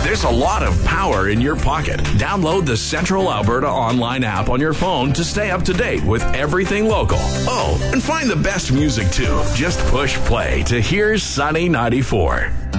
There's a lot of power in your pocket. Download the Central Alberta online app on your phone to stay up to date with everything local. Oh, and find the best music too. Just push play to Here's Sunny 94.